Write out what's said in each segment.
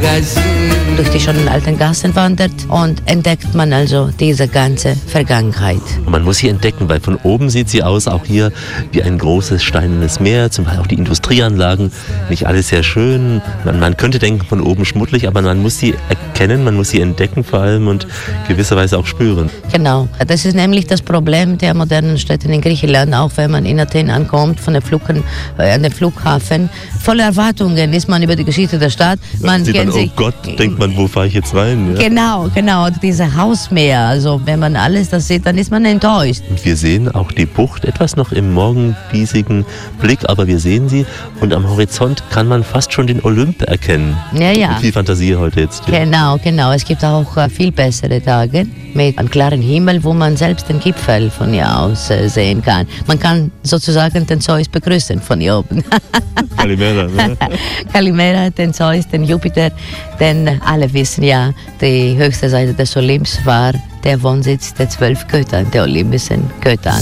durch die schönen alten Gassen wandert und entdeckt man also diese ganze Vergangenheit. Und man muss sie entdecken, weil von oben sieht sie aus, auch hier wie ein großes steinernes Meer, zum Beispiel auch die Industrieanlagen, nicht alles sehr schön. Man könnte denken, von oben schmuddelig, aber man muss sie erkennen, man muss sie entdecken vor allem und gewisserweise auch spüren. Genau, das ist nämlich das Problem der modernen Städte in Griechenland, auch wenn man in Athen ankommt, an den Flughafen. Voller Erwartungen ist man über die Geschichte der Stadt. Man sieht man, oh Gott, denkt man, wo fahre ich jetzt rein? Ja? Genau, diese Hausmeer. Also wenn man alles das sieht, dann ist man enttäuscht. Und wir sehen auch die Bucht, etwas noch im morgendiesigen Blick, aber wir sehen sie und am Horizont kann man fast schon den Olymp erkennen. Ja. Mit viel Fantasie heute jetzt. Ja. Genau. Es gibt auch viel bessere Tage mit einem klaren Himmel, wo man selbst den Gipfel von hier aus sehen kann. Man kann sozusagen den Zeus begrüßen von hier oben. Kalimera, ne? Kalimera, den Zeus, den Jupiter, denn alle wissen ja, die höchste Seite des Olymps war der Wohnsitz der 12 Götter, der olympischen Götter.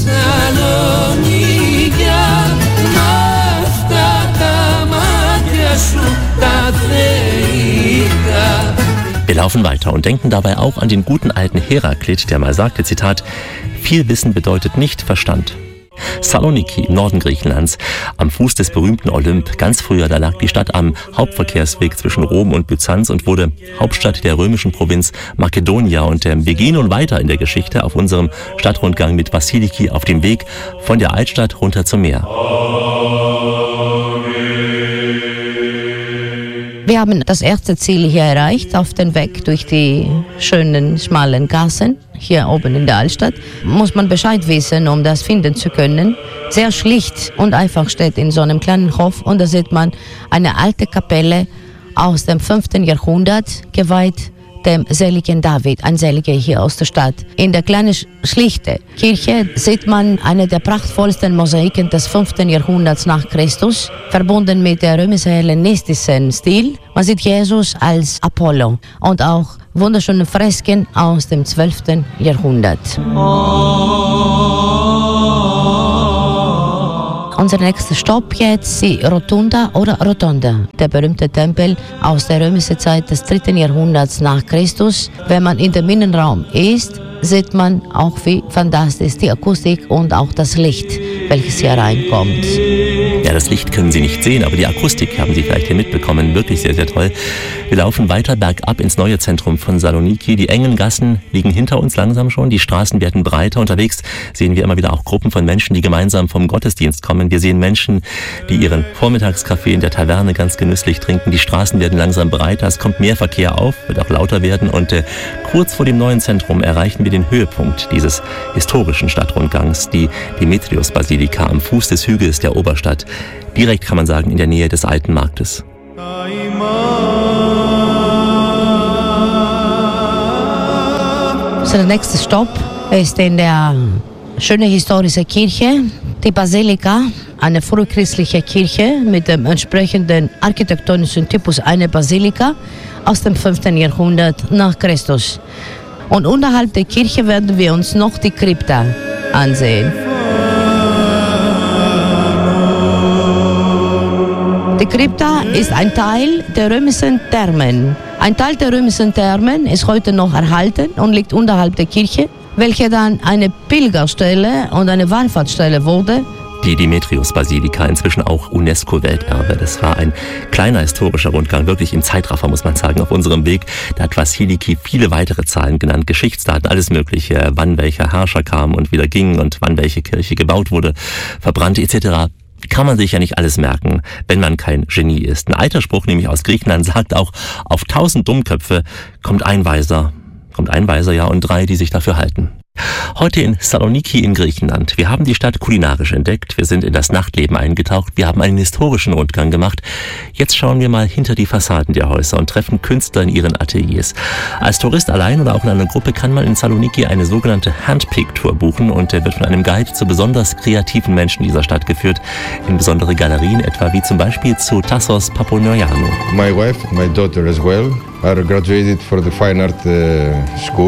Wir laufen weiter und denken dabei auch an den guten alten Heraklit, der mal sagte, Zitat, viel Wissen bedeutet nicht Verstand. Saloniki im Norden Griechenlands, am Fuß des berühmten Olymp. Ganz früher, da lag die Stadt am Hauptverkehrsweg zwischen Rom und Byzanz und wurde Hauptstadt der römischen Provinz Makedonia. Und wir gehen nun weiter in der Geschichte auf unserem Stadtrundgang mit Vassiliki auf dem Weg von der Altstadt runter zum Meer. Wir haben das erste Ziel hier erreicht, auf den Weg durch die schönen, schmalen Gassen. Hier oben in der Altstadt muss man Bescheid wissen, um das finden zu können. Sehr schlicht und einfach steht in so einem kleinen Hof und da sieht man eine alte Kapelle aus dem 5. Jahrhundert, geweiht dem seligen David, ein Seliger hier aus der Stadt. In der kleinen, schlichten Kirche sieht man eine der prachtvollsten Mosaiken des 5. Jahrhunderts nach Christus, verbunden mit der römisch-hellenistischen Stil. Man sieht Jesus als Apollo und auch wunderschöne Fresken aus dem 12. Jahrhundert. Unser nächster Stopp jetzt die Rotunda oder Rotonda, der berühmte Tempel aus der römischen Zeit des 3. Jahrhunderts nach Christus. Wenn man in dem Innenraum ist, sieht man auch, wie fantastisch die Akustik und auch das Licht, welches hier reinkommt. Ja, das Licht können Sie nicht sehen, aber die Akustik haben Sie vielleicht hier mitbekommen. Wirklich sehr, sehr toll. Wir laufen weiter bergab ins neue Zentrum von Saloniki. Die engen Gassen liegen hinter uns langsam schon. Die Straßen werden breiter. Unterwegs sehen wir immer wieder auch Gruppen von Menschen, die gemeinsam vom Gottesdienst kommen. Wir sehen Menschen, die ihren Vormittagskaffee in der Taverne ganz genüsslich trinken. Die Straßen werden langsam breiter. Es kommt mehr Verkehr auf, wird auch lauter werden. Und kurz vor dem neuen Zentrum erreichen wir den Höhepunkt dieses historischen Stadtrundgangs, die Demetrios-Basilika am Fuß des Hügels der Oberstadt. Direkt kann man sagen in der Nähe des alten Marktes. Unser nächster Stopp ist in der schönen historischen Kirche, die Basilika, eine frühchristliche Kirche mit dem entsprechenden architektonischen Typus, eine Basilika aus dem 5. Jahrhundert nach Christus. Und unterhalb der Kirche werden wir uns noch die Krypta ansehen. Die Krypta ist ein Teil der römischen Thermen. Ein Teil der römischen Thermen ist heute noch erhalten und liegt unterhalb der Kirche, welche dann eine Pilgerstelle und eine Wallfahrtsstelle wurde. Die Demetrios-Basilika, inzwischen auch UNESCO-Welterbe. Das war ein kleiner historischer Rundgang, wirklich im Zeitraffer, muss man sagen, auf unserem Weg. Da hat Vassiliki viele weitere Zahlen genannt, Geschichtsdaten, alles Mögliche, wann welcher Herrscher kam und wieder ging und wann welche Kirche gebaut wurde, verbrannt etc. Kann man sich ja nicht alles merken, wenn man kein Genie ist. Ein alter Spruch, nämlich aus Griechenland, sagt auch, auf 1000 Dummköpfe kommt ein Weiser, ja, und 3, die sich dafür halten. Heute in Saloniki in Griechenland. Wir haben die Stadt kulinarisch entdeckt, wir sind in das Nachtleben eingetaucht, wir haben einen historischen Rundgang gemacht. Jetzt schauen wir mal hinter die Fassaden der Häuser und treffen Künstler in ihren Ateliers. Als Tourist allein oder auch in einer Gruppe kann man in Saloniki eine sogenannte Handpick-Tour buchen und der wird von einem Guide zu besonders kreativen Menschen dieser Stadt geführt, in besondere Galerien, etwa wie zum Beispiel zu Tassos Paponoianou. My wife, my daughter as well, are graduated for the fine art school.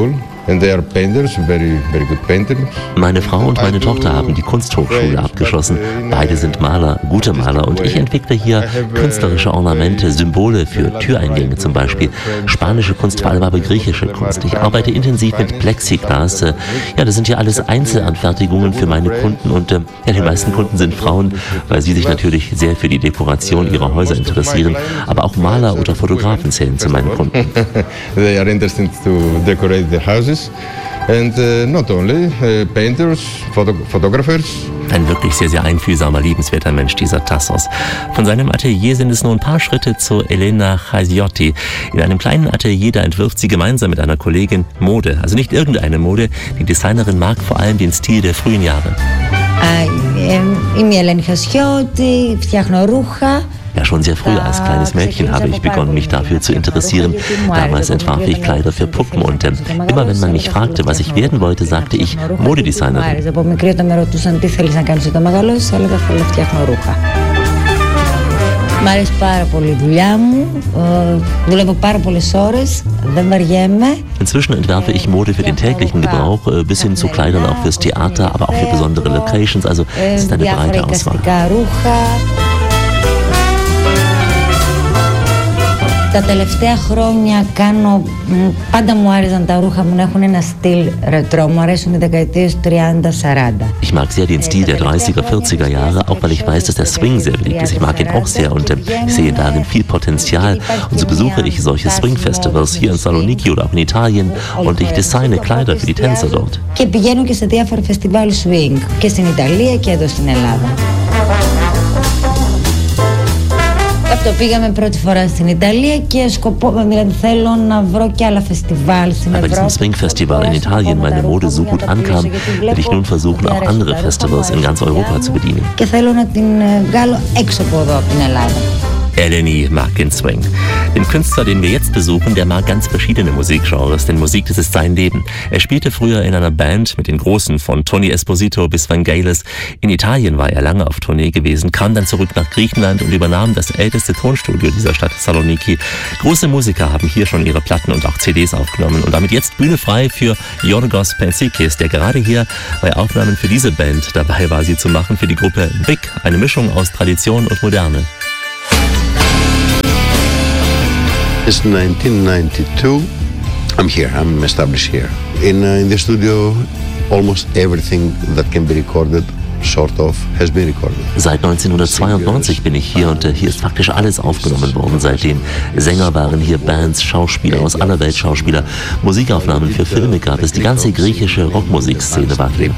Meine Frau und meine Tochter haben die Kunsthochschule abgeschlossen. Beide sind Maler, gute Maler, und ich entwickle hier künstlerische Ornamente, Symbole für Türeingänge zum Beispiel. Spanische Kunst, vor allem aber griechische Kunst. Ich arbeite intensiv mit Plexiglas. Ja, das sind ja alles Einzelanfertigungen für meine Kunden, und ja, die meisten Kunden sind Frauen, weil sie sich natürlich sehr für die Dekoration ihrer Häuser interessieren. Aber auch Maler oder Fotografen zählen zu meinen Kunden. They are interested to decorate their houses. And not only painters, photographers. Ein wirklich sehr, sehr einfühlsamer, liebenswerter Mensch, dieser Tassos. Von seinem Atelier sind es nur ein paar Schritte zu Elena Chaisiotti. In einem kleinen Atelier, da entwirft sie gemeinsam mit einer Kollegin Mode. Also nicht irgendeine Mode. Die Designerin mag vor allem den Stil der frühen Jahre. Είμαι η Ελένη Χασιώτη, φτιάχνω ρούχα. Ja, schon sehr früh als kleines Mädchen habe ich begonnen, mich dafür zu interessieren. Damals entwarf ich Kleider für Puppen, und immer wenn man mich fragte, was ich werden wollte, sagte ich Modedesignerin. Μ' αρέσει πάρα πολύ η δουλειά μου, δουλεύω πάρα πολλές ώρες, δεν βαριέμαι. Inzwischen entwerfe ich Mode für den täglichen Gebrauch, bis hin zu Kleidern auch fürs Theater, aber auch für besondere Locations, also es ist eine breite Auswahl. Τα τελευταία χρόνια πάντα μου άρεσαν τα ρούχα μου να έχουν ένα στυλ ρετρό. Μου αρέσουν οι δεκαετίες 30-40. Ich mag sehr den Stil der 30er, 40er Jahre, auch weil ich weiß, dass der Swing sehr beliebt ist. Ich mag ihn auch sehr, und ich sehe darin viel Potenzial. Und so besuche ich solche Swing-Festivals hier in Saloniki oder auch in Italien, und ich designe Kleider für die Tänzer dort. Και πηγαίνω και σε διάφορα φεστιβάλ swing και στην Ιταλία και εδώ στην Ελλάδα. Το πήγαμε πρώτη φορά στην Ιταλία και δηλαδή θέλω να βρω και άλλα φεστιβάλ στην Ευρώπη. Bei diesem Swing-Festival in Italien meine Mode so gut ankam, werde ich nun versuchen, auch andere Festivals in ganz Europa zu bedienen. Και θέλω να την βγάλω έξω από εδώ, από την Ελλάδα. Eleni mag den Swing. Den Künstler, den wir jetzt besuchen, der mag ganz verschiedene Musikgenres, denn Musik, das ist sein Leben. Er spielte früher in einer Band mit den Großen, von Tony Esposito bis Vangelis. In Italien war er lange auf Tournee gewesen, kam dann zurück nach Griechenland und übernahm das älteste Tonstudio dieser Stadt, Saloniki. Große Musiker haben hier schon ihre Platten und auch CDs aufgenommen, und damit jetzt Bühne frei für Yorgos Pensikis, der gerade hier bei Aufnahmen für diese Band dabei war, sie zu machen, für die Gruppe Big, eine Mischung aus Tradition und Moderne. It's 1992. I'm here. I'm established here. In the studio, almost everything that can be recorded, sort of, has been recorded. Seit 1992 bin ich hier, und hier ist faktisch alles aufgenommen worden seitdem. Sänger waren hier, Bands, Schauspieler aus aller Welt, Schauspieler, Musikaufnahmen für Filme gab es, die ganze griechische Rockmusikszene war hier.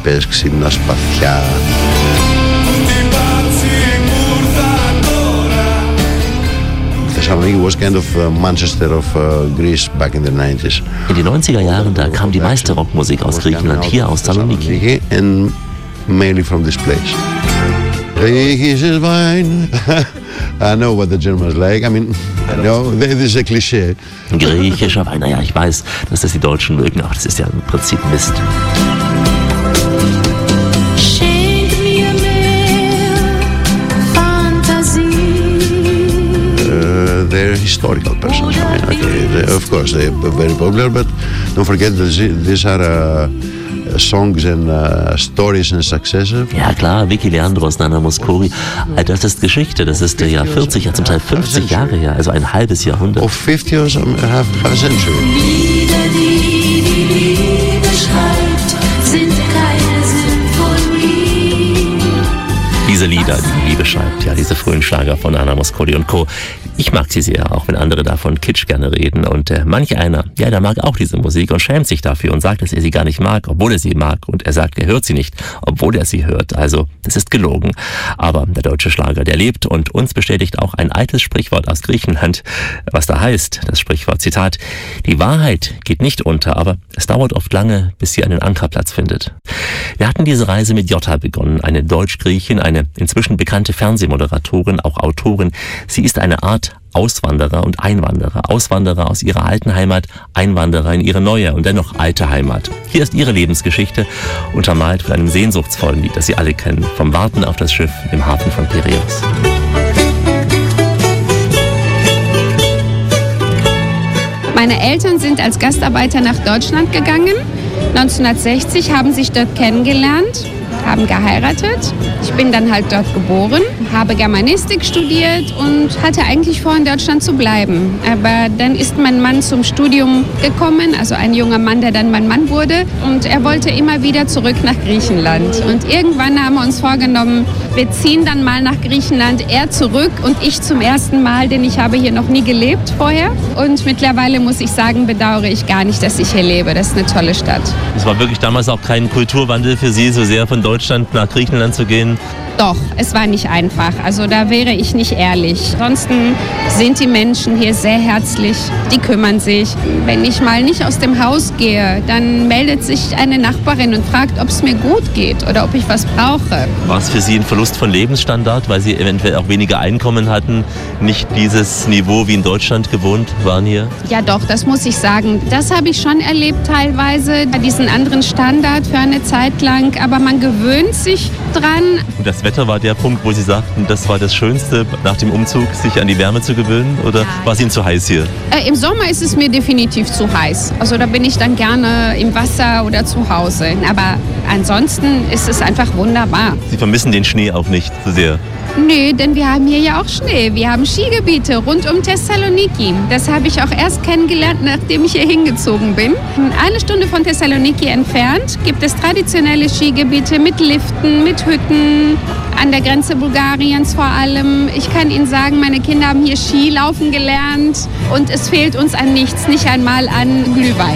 Thessaloniki was kind of Manchester of Greece back in the 90s. In den 90er Jahren, da kam die meiste Rockmusik aus Griechenland, hier aus Saloniki. And mainly from this place. Griechisches Wein. I know what the Germans like. I mean, no, this is a cliché. Griechischer Wein, naja, ich weiß, dass das die Deutschen mögen, aber das ist ja im Prinzip Mist. They're historical persons. I mean, okay, of course, they're very popular, but don't forget that these are songs and stories and successive. Ja klar, Vicky Leandros, Nana Mouskouri, das ist Geschichte, das ist ja 40, ja zum Teil 50 Jahre her, also ein halbes Jahrhundert. Of 50 or half a century. Lieder, die Liebe schreibt, sind keine Symphonie. Diese Lieder, die die Liebe schreibt, ja, diese frühen Schlager von Nana Mouskouri und Co. Ich mag sie sehr, auch wenn andere davon Kitsch gerne reden. Und manch einer, ja, der mag auch diese Musik und schämt sich dafür und sagt, dass er sie gar nicht mag, obwohl er sie mag. Und er sagt, er hört sie nicht, obwohl er sie hört. Also, das ist gelogen. Aber der deutsche Schlager, der lebt, und uns bestätigt auch ein altes Sprichwort aus Griechenland, was da heißt, das Sprichwort, Zitat: Die Wahrheit geht nicht unter, aber es dauert oft lange, bis sie einen Ankerplatz findet. Wir hatten diese Reise mit Jota begonnen, eine Deutsch-Griechin, eine inzwischen bekannte Fernsehmoderatorin, auch Autorin. Sie ist eine Art Auswanderer und Einwanderer. Auswanderer aus ihrer alten Heimat, Einwanderer in ihre neue und dennoch alte Heimat. Hier ist ihre Lebensgeschichte, untermalt von einem sehnsuchtsvollen Lied, das Sie alle kennen, vom Warten auf das Schiff im Hafen von Piräus. Meine Eltern sind als Gastarbeiter nach Deutschland gegangen 1960, haben sich dort kennengelernt, haben geheiratet. Ich bin dann halt dort geboren, habe Germanistik studiert und hatte eigentlich vor, in Deutschland zu bleiben. Aber dann ist mein Mann zum Studium gekommen, also ein junger Mann, der dann mein Mann wurde. Und er wollte immer wieder zurück nach Griechenland. Und irgendwann haben wir uns vorgenommen, wir ziehen dann mal nach Griechenland, er zurück und ich zum ersten Mal, denn ich habe hier noch nie gelebt vorher. Und mittlerweile muss ich sagen, bedauere ich gar nicht, dass ich hier lebe. Das ist eine tolle Stadt. Es war wirklich damals auch kein Kulturwandel für Sie, so sehr von Deutschland nach Griechenland zu gehen? Doch, es war nicht einfach. Also da wäre ich nicht ehrlich. Ansonsten sind die Menschen hier sehr herzlich. Die kümmern sich. Wenn ich mal nicht aus dem Haus gehe, dann meldet sich eine Nachbarin und fragt, ob es mir gut geht oder ob ich was brauche. War es für Sie ein Verlust von Lebensstandard, weil Sie eventuell auch weniger Einkommen hatten, nicht dieses Niveau wie in Deutschland gewohnt waren hier? Ja doch, das muss ich sagen. Das habe ich schon erlebt teilweise, diesen anderen Standard für eine Zeit lang. Aber man gewöhnt sich dran. Und das Wetter war der Punkt, wo Sie sagten, das war das Schönste nach dem Umzug, sich an die Wärme zu gewöhnen? Oder war es Ihnen zu heiß hier? Im Sommer ist es mir definitiv zu heiß. Also da bin ich dann gerne im Wasser oder zu Hause. Aber ansonsten ist es einfach wunderbar. Sie vermissen den Schnee auch nicht so sehr? Nee, denn wir haben hier ja auch Schnee. Wir haben Skigebiete rund um Thessaloniki. Das habe ich auch erst kennengelernt, nachdem ich hier hingezogen bin. 1 Stunde von Thessaloniki entfernt gibt es traditionelle Skigebiete mit Liften, mit Hütten, an der Grenze Bulgariens vor allem. Ich kann Ihnen sagen, meine Kinder haben hier Skilaufen gelernt und es fehlt uns an nichts, nicht einmal an Glühwein.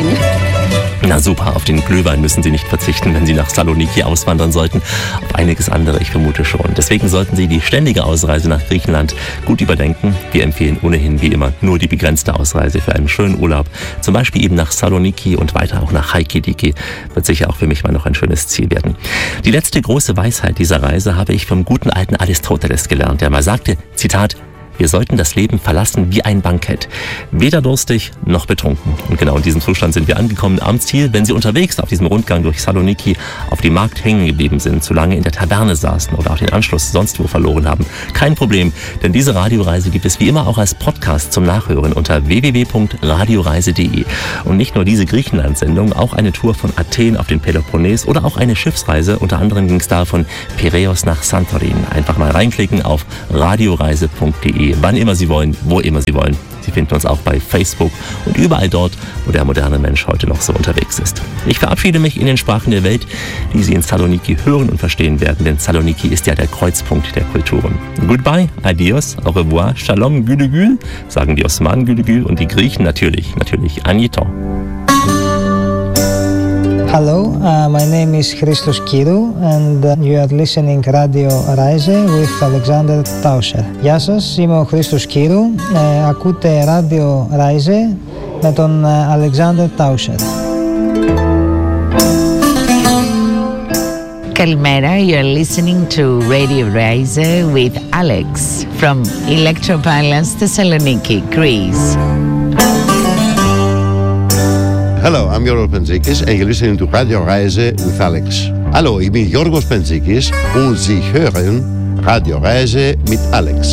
Na super, auf den Glühwein müssen Sie nicht verzichten, wenn Sie nach Saloniki auswandern sollten. Auf einiges andere, ich vermute schon. Deswegen sollten Sie die ständige Ausreise nach Griechenland gut überdenken. Wir empfehlen ohnehin wie immer nur die begrenzte Ausreise für einen schönen Urlaub. Zum Beispiel eben nach Saloniki und weiter auch nach Halkidiki. Wird sicher auch für mich mal noch ein schönes Ziel werden. Die letzte große Weisheit dieser Reise habe ich vom guten alten Aristoteles gelernt, der mal sagte, Zitat, wir sollten das Leben verlassen wie ein Bankett. Weder durstig noch betrunken. Und genau in diesem Zustand sind wir angekommen am Ziel. Wenn Sie unterwegs auf diesem Rundgang durch Saloniki auf dem Markt hängen geblieben sind, zu lange in der Taverne saßen oder auch den Anschluss sonst wo verloren haben, kein Problem. Denn diese Radioreise gibt es wie immer auch als Podcast zum Nachhören unter www.radioreise.de. Und nicht nur diese Griechenland-Sendung, auch eine Tour von Athen auf den Peloponnes oder auch eine Schiffsreise. Unter anderem ging es da von Piräus nach Santorin. Einfach mal reinklicken auf radioreise.de. Wann immer Sie wollen, wo immer Sie wollen. Sie finden uns auch bei Facebook und überall dort, wo der moderne Mensch heute noch so unterwegs ist. Ich verabschiede mich in den Sprachen der Welt, die Sie in Saloniki hören und verstehen werden, denn Saloniki ist ja der Kreuzpunkt der Kulturen. Goodbye, adios, au revoir, shalom, gülü gül, sagen die Osmanen gülü gül und die Griechen natürlich Agniton. Hello, my name is Christos Kyrou and you are listening Radio Reise with Alexander Tauscher. Γεια σας, είμαι ο Christos Kyrou, ακούτε Radio Reise με τον Alexander Tauscher. Καλημέρα, you are listening to Radio Reise with Alex from Electropylons Thessaloniki, Greece. Hello, I'm Giorgos Pentzikis and you're listening to Radio Reise with Alex. Hallo, ich bin Giorgos Pentzikis und Sie hören Radio Reise mit Alex.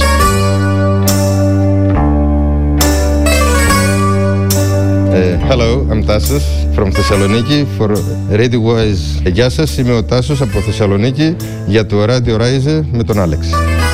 Hello, I'm Tassos from Thessaloniki for Radio Wise. Γεια σας, είμαι ο Τάσος από Θεσσαλονίκη για το Radio Reise με τον Alex.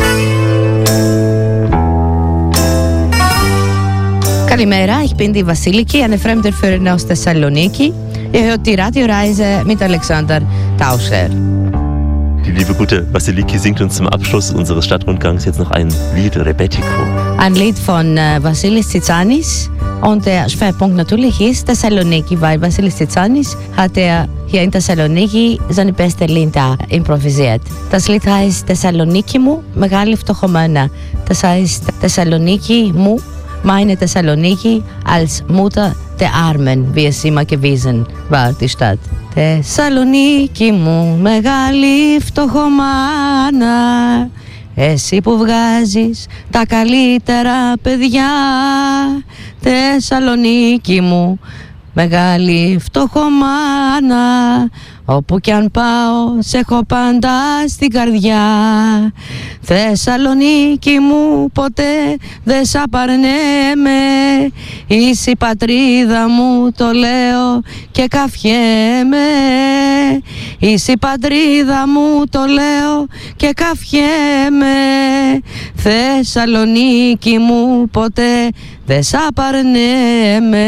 Kalimera, ich bin die Vasiliki, eine Fremdenführerin aus Thessaloniki. Ihr hört die Radioreise mit Alexander Tauscher. Die liebe gute Vasiliki singt uns zum Abschluss unseres Stadtrundgangs jetzt noch ein Lied, Rebetiko. Ein Lied von Vasilis Tsitsanis und der Schwerpunkt natürlich ist Thessaloniki, weil Vasilis Tsitsanis hat er hier in Thessaloniki seine beste Lieder improvisiert. Das Lied heißt Thessaloniki μου, μεγάλη φτωχομένα. Das heißt Thessaloniki μου, meine Thessaloniki als Mutter der Armen, wie es immer gewesen war, die Stadt. Thessaloniki μου, μεγάλη φτωχομάνα, εσύ που βγάζεις τα καλύτερα παιδιά. Θεσσαλονίκη μου, μεγάλη φτωχομάνα. Όπου κι αν πάω, σε έχω πάντα στην καρδιά. Θεσσαλονίκη μου, ποτέ δεν σ' απαρνέμαι. Είσαι η πατρίδα μου, το λέω και καφιέμαι. Είσαι η πατρίδα μου, το λέω και καφιέμαι. Θεσσαλονίκη μου, ποτέ δεν σ' απαρνέμαι.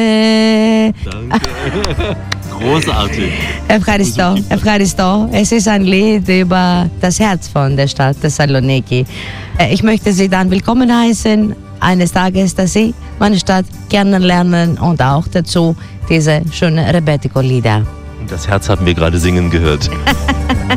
Großartig. Ευχαριστώ. Es ist ein Lied über das Herz von der Stadt Thessaloniki. Ich möchte Sie dann willkommen heißen, eines Tages, dass Sie meine Stadt kennenlernen und auch dazu diese schönen Rebetiko-Lieder. Das Herz haben wir gerade singen gehört.